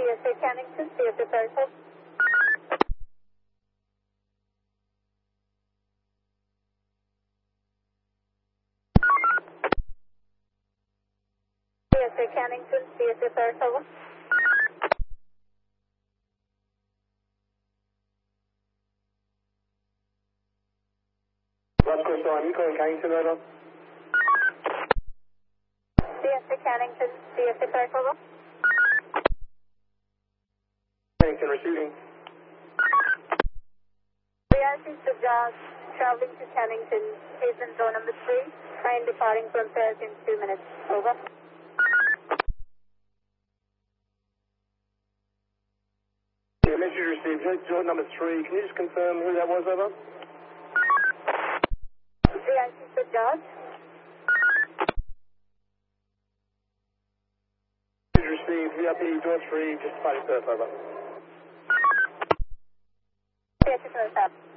CSA Cannington, CSA Fairfield. CSA Cannington, CSA Fairfield. Last question, are you calling Cannington right now? CSA Cannington, CSA Fairfield. Cannington receiving. Reacting to Jazz, traveling to Cannington, is in zone number 3, train departing from Paris in 2 minutes. Over. Yeah, message received. Zone number 3. Can you just confirm who that was, over? Reacting to Jazz. Message received. VIP door 3, just departing Perth, over. CSA Fairfield.